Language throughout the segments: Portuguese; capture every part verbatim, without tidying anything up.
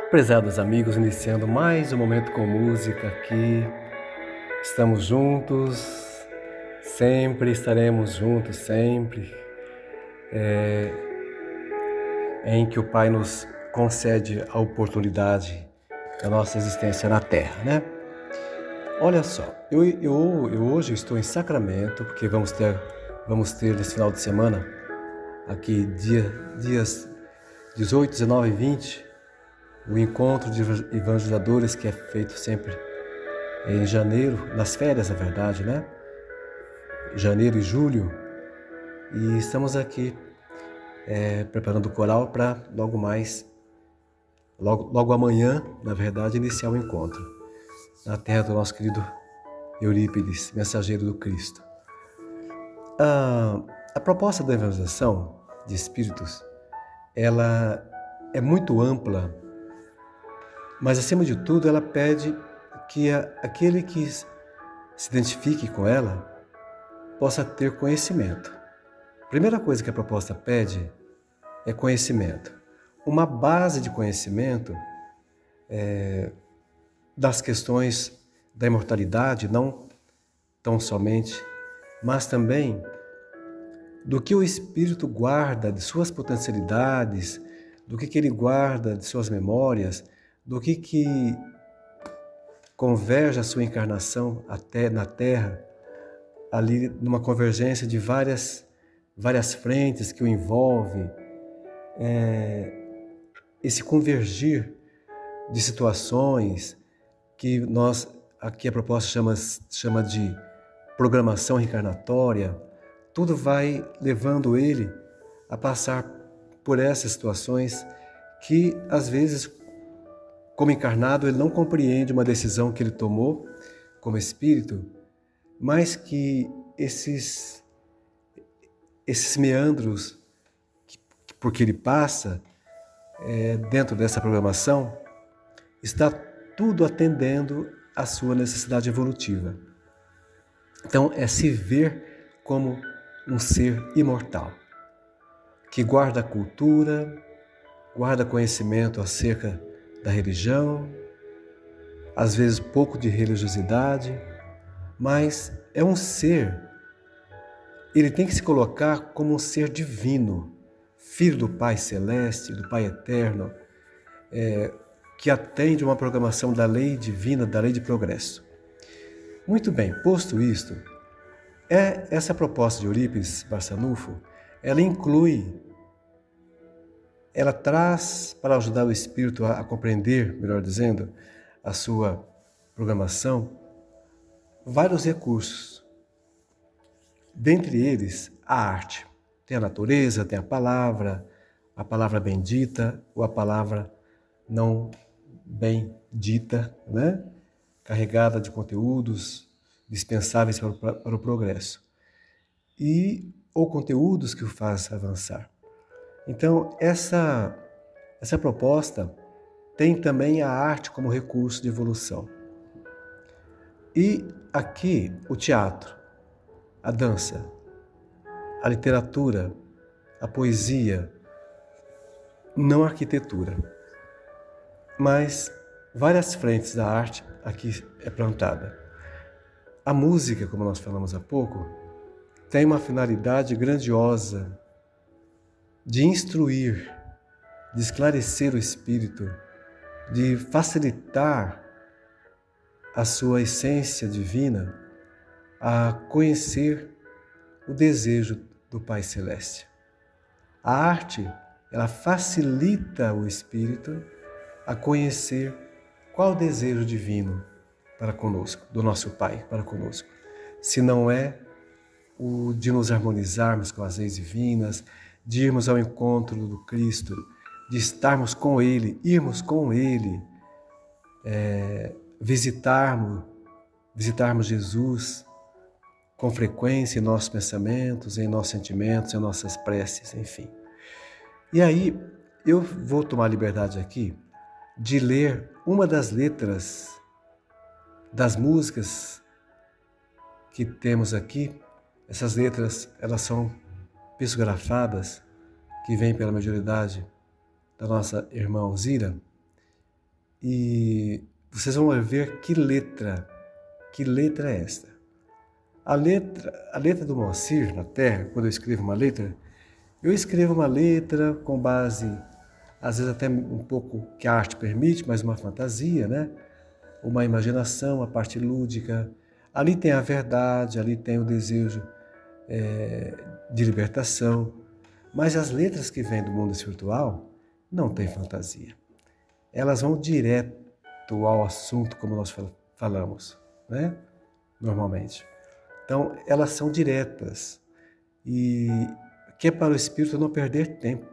Prezados amigos, iniciando mais um momento com música aqui. Estamos juntos, sempre estaremos juntos, sempre, é, em que o Pai nos concede a oportunidade da nossa existência na Terra, né? Olha só, eu, eu, eu hoje estou em Sacramento, porque vamos ter, vamos ter nesse final de semana, aqui dia, dias dezoito, dezenove e vinte, o encontro de evangelizadores que é feito sempre em janeiro, nas férias, na verdade, né? Janeiro e julho. E estamos aqui é, preparando o coral para logo mais, logo, logo amanhã, na verdade, iniciar o encontro na terra do nosso querido Eurípides, mensageiro do Cristo. A, a proposta da evangelização de espíritos, ela é muito ampla, mas, acima de tudo, ela pede que a, aquele que se identifique com ela possa ter conhecimento. A primeira coisa que a proposta pede é conhecimento. Uma base de conhecimento é, das questões da imortalidade, não tão somente, mas também do que o espírito guarda de suas potencialidades, do que, que ele guarda de suas memórias, do que, que converge a sua encarnação até na Terra, ali numa convergência de várias, várias frentes que o envolve, é, esse convergir de situações que nós, aqui a proposta chama, chama de programação reencarnatória, tudo vai levando ele a passar por essas situações que, às vezes, como encarnado, ele não compreende uma decisão que ele tomou como espírito, mas que esses, esses meandros que, por que ele passa é, dentro dessa programação, está tudo atendendo à sua necessidade evolutiva. Então, é se ver como um ser imortal, que guarda a cultura, guarda conhecimento acerca da religião, às vezes pouco de religiosidade, mas é um ser, ele tem que se colocar como um ser divino, filho do Pai Celeste, do Pai Eterno, é, que atende uma programação da lei divina, da lei de progresso. Muito bem, posto isto, é, essa proposta de Eurípides Barçanufo, ela inclui, ela traz para ajudar o espírito a, a compreender, melhor dizendo, a sua programação, vários recursos. Dentre eles, a arte. Tem a natureza, tem a palavra, a palavra bendita ou a palavra não bem dita, né? Carregada de conteúdos dispensáveis para o, para o progresso. E, ou conteúdos que o faz avançar. Então, essa, essa proposta tem também a arte como recurso de evolução. E aqui o teatro, a dança, a literatura, a poesia, não a arquitetura, mas várias frentes da arte aqui é plantada. A música, como nós falamos há pouco, tem uma finalidade grandiosa de instruir, de esclarecer o espírito, de facilitar a sua essência divina a conhecer o desejo do Pai Celeste. A arte, ela facilita o espírito a conhecer qual o desejo divino para conosco, do nosso Pai para conosco. Se não é o de nos harmonizarmos com as leis divinas, de irmos ao encontro do Cristo, de estarmos com Ele, irmos com Ele, é, visitarmos, visitarmos Jesus com frequência em nossos pensamentos, em nossos sentimentos, em nossas preces, enfim. E aí, eu vou tomar a liberdade aqui de ler uma das letras das músicas que temos aqui. Essas letras, elas são psicografadas, que vêm pela mediunidade da nossa irmã Alzira, e vocês vão ver que letra, que letra é esta. A letra, a letra do Moacir na Terra, quando eu escrevo uma letra, eu escrevo uma letra com base, às vezes até um pouco que a arte permite, mas uma fantasia, né? Uma imaginação, a parte lúdica. Ali tem a verdade, ali tem o desejo é, de libertação. Mas as letras que vêm do mundo espiritual não têm fantasia. Elas vão direto ao assunto, como nós falamos, né? Normalmente. Então, elas são diretas. E que é para o espírito não perder tempo.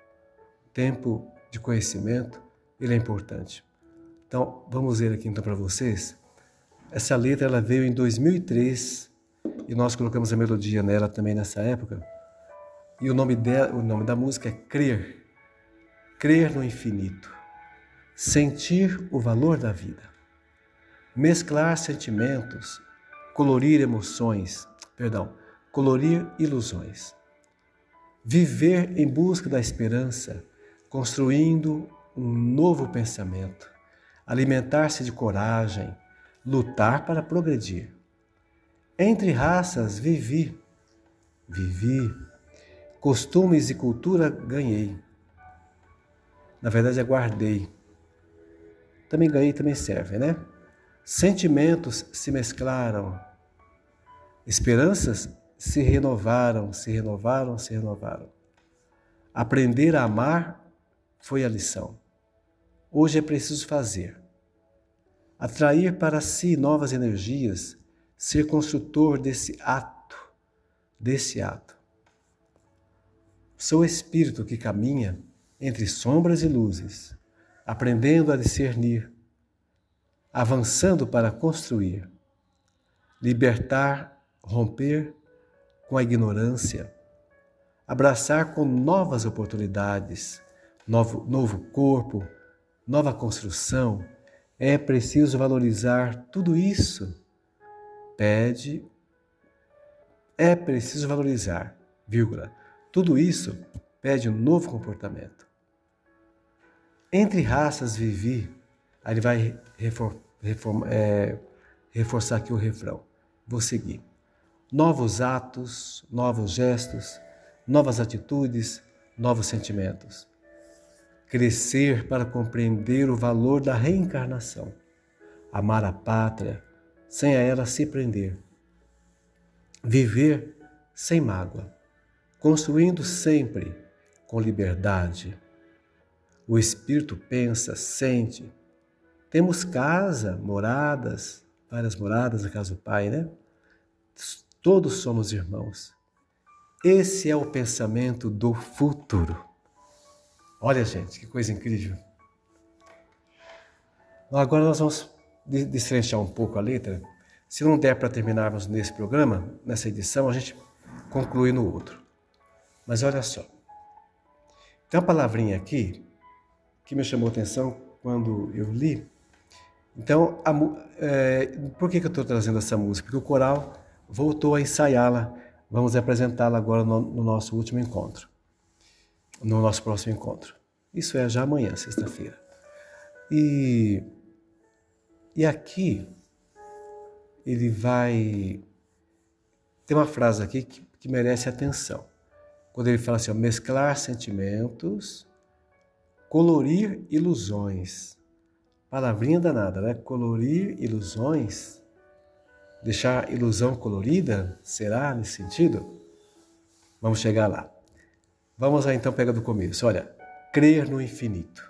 Tempo de conhecimento, ele é importante. Então, vamos ver aqui então para vocês. Essa letra ela veio em dois mil e três e nós colocamos a melodia nela também nessa época. E o nome, dela, o nome da música é Crer. Crer no infinito. Sentir o valor da vida. Mesclar sentimentos, colorir emoções, perdão, colorir ilusões. Viver em busca da esperança, construindo um novo pensamento. Alimentar-se de coragem, lutar para progredir. Entre raças vivi, vivi, costumes e cultura ganhei. Na verdade, aguardei. Também ganhei, também serve, né? Sentimentos se mesclaram, esperanças se renovaram, se renovaram, se renovaram. Aprender a amar foi a lição. Hoje é preciso fazer. Atrair para si novas energias, ser construtor desse ato, desse ato. Sou o espírito que caminha entre sombras e luzes, aprendendo a discernir, avançando para construir, libertar, romper com a ignorância, abraçar com novas oportunidades, novo, novo corpo, nova construção. É preciso valorizar tudo isso. Pede, é preciso valorizar, vírgula, tudo isso pede um novo comportamento. Entre raças vivi, aí ele vai refor, reform, é, reforçar aqui o refrão. Vou seguir. Novos atos, novos gestos, novas atitudes, novos sentimentos. Crescer para compreender o valor da reencarnação. Amar a pátria, sem a ela se prender. Viver sem mágoa, construindo sempre com liberdade. O espírito pensa, sente. Temos casa, moradas, várias moradas na casa do Pai, né? Todos somos irmãos. Esse é o pensamento do futuro. Olha, gente, que coisa incrível. Agora nós vamos destrinchar um pouco a letra. Se não der para terminarmos nesse programa, nessa edição, a gente conclui no outro. Mas olha só. Tem uma palavrinha aqui que me chamou a atenção quando eu li. Então, a, é, por que, que eu estou trazendo essa música? Porque o coral voltou a ensaiá-la. Vamos apresentá-la agora no, no nosso último encontro. No nosso próximo encontro. Isso é já amanhã, sexta-feira. E, e aqui, ele vai... Tem uma frase aqui que, que merece atenção. Quando ele fala assim, ó, mesclar sentimentos, colorir ilusões. Palavrinha danada, né? Colorir ilusões, deixar ilusão colorida, será nesse sentido? Vamos chegar lá. Vamos lá então pegar do começo. Olha, crer no infinito.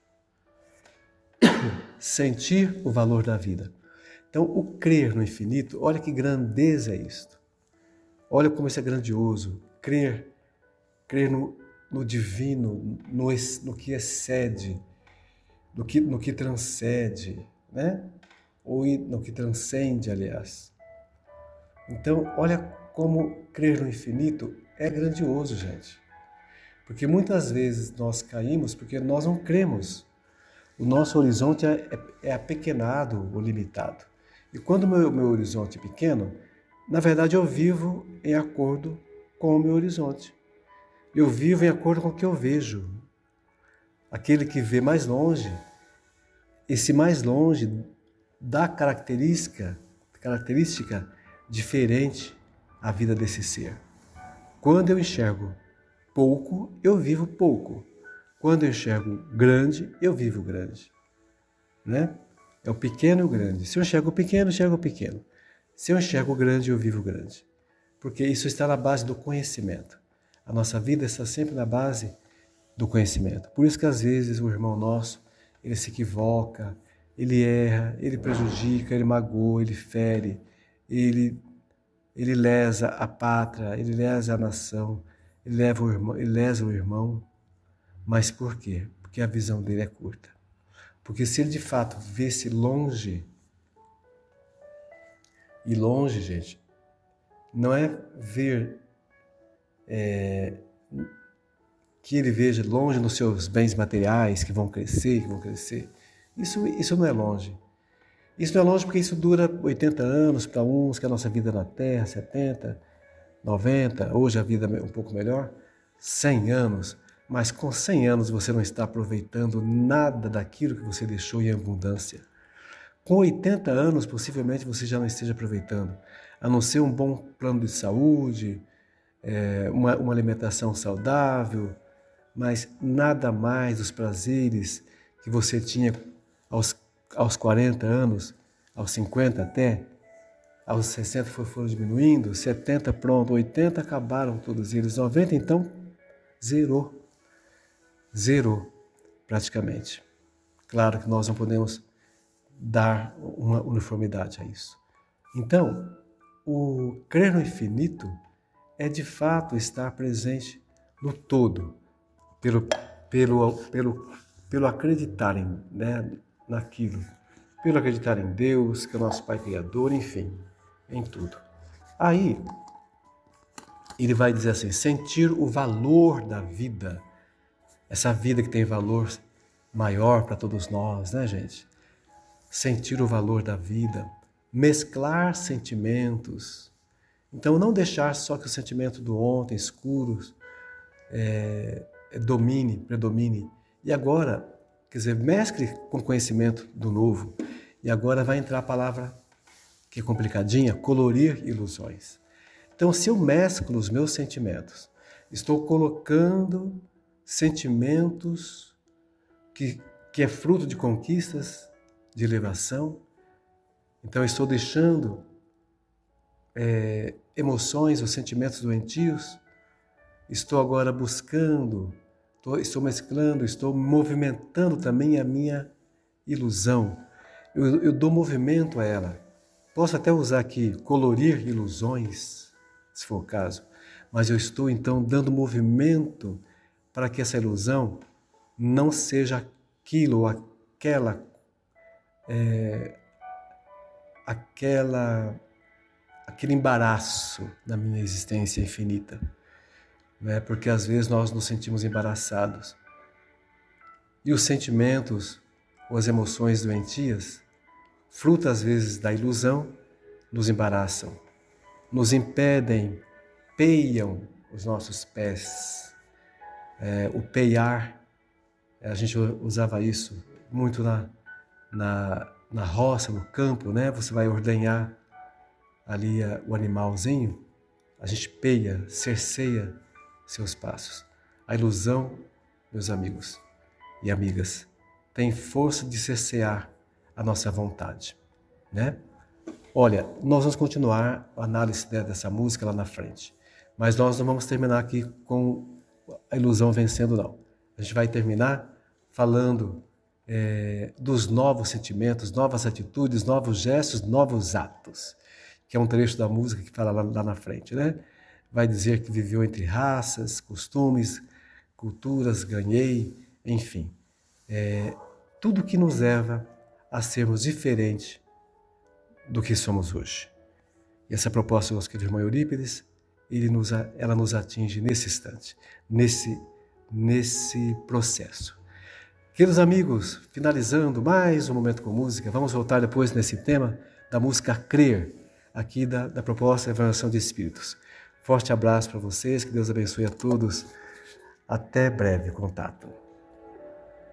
Sentir o valor da vida. Então, o crer no infinito, olha que grandeza é isto. Olha como isso é grandioso. Crer, crer no, no divino, no, no que excede, no que, no que transcende, né? Ou no que transcende, aliás. Então, olha como crer no infinito é grandioso, gente. Porque muitas vezes nós caímos porque nós não cremos. O nosso horizonte é, é, é apequenado ou limitado. E quando o meu, meu horizonte é pequeno, na verdade eu vivo em acordo com o meu horizonte. Eu vivo em acordo com o que eu vejo. Aquele que vê mais longe, esse mais longe dá característica, característica diferente à vida desse ser. Quando eu enxergo pouco, eu vivo pouco. Quando eu enxergo grande, eu vivo grande. Né? É o pequeno e o grande. Se eu enxergo o pequeno, eu enxergo o pequeno. Se eu enxergo o grande, eu vivo grande. Porque isso está na base do conhecimento. A nossa vida está sempre na base do conhecimento. Por isso que às vezes o irmão nosso, ele se equivoca, ele erra, ele prejudica, ele magoa, ele fere, ele, ele lesa a pátria, ele lesa a nação, ele, leva o irmão, ele lesa o irmão. Mas por quê? Porque a visão dele é curta. Porque se ele de fato vê-se longe, e longe, gente, não é ver é, que ele veja longe nos seus bens materiais que vão crescer, que vão crescer. Isso, isso não é longe. Isso não é longe porque isso dura oitenta anos para uns, que a nossa vida na Terra, setenta, noventa, hoje a vida é um pouco melhor, cem anos. Mas com cem anos você não está aproveitando nada daquilo que você deixou em abundância. Com oitenta anos, possivelmente você já não esteja aproveitando, a não ser um bom plano de saúde, é, uma, uma alimentação saudável, mas nada mais dos prazeres que você tinha aos, aos quarenta anos, aos cinquenta até, aos sessenta foram diminuindo, setenta pronto, oitenta acabaram todos eles, noventa então zerou. Zerou, praticamente. Claro que nós não podemos dar uma uniformidade a isso. Então, o crer no infinito é de fato estar presente no todo, pelo, pelo, pelo, pelo acreditar em, né, naquilo, pelo acreditar em Deus, que é o nosso Pai Criador, enfim, em tudo. Aí, ele vai dizer assim, sentir o valor da vida, essa vida que tem valor maior para todos nós, né, gente? Sentir o valor da vida, mesclar sentimentos. Então, não deixar só que o sentimento do ontem, escuros, é, domine, predomine. E agora, quer dizer, mescle com o conhecimento do novo. E agora vai entrar a palavra que é complicadinha, colorir ilusões. Então, se eu mesclo os meus sentimentos, estou colocando sentimentos que, que é fruto de conquistas, de elevação. Então, estou deixando é, emoções ou sentimentos doentios. Estou agora buscando, estou, estou mesclando, estou movimentando também a minha ilusão. Eu, eu dou movimento a ela. Posso até usar aqui, colorir ilusões, se for o caso. Mas eu estou, então, dando movimento para que essa ilusão não seja aquilo ou aquela, é, aquela, aquele embaraço da minha existência infinita. Né? Porque às vezes nós nos sentimos embaraçados. E os sentimentos ou as emoções doentias, fruto às vezes da ilusão, nos embaraçam, nos impedem, peiam os nossos pés. É, o peiar, a gente usava isso muito na, na, na roça, no campo, né? Você vai ordenhar ali a, o animalzinho, a gente peia, cerceia seus passos. A ilusão, meus amigos e amigas, tem força de cercear a nossa vontade, né? Olha, nós vamos continuar a análise dessa música lá na frente, mas nós não vamos terminar aqui com a ilusão vencendo, não. A gente vai terminar falando é, dos novos sentimentos, novas atitudes, novos gestos, novos atos, que é um trecho da música que fala lá, lá na frente, né? Vai dizer que viveu entre raças, costumes, culturas, ganhei, enfim. É, tudo que nos leva a sermos diferentes do que somos hoje. E essa proposta do nosso querido irmão Eurípides, ele nos, ela nos atinge nesse instante, nesse, nesse processo. Queridos amigos, finalizando mais um Momento com Música, vamos voltar depois nesse tema da música Crer, aqui da, da proposta da Evangelho de Espíritos. Forte abraço para vocês, que Deus abençoe a todos. Até breve contato.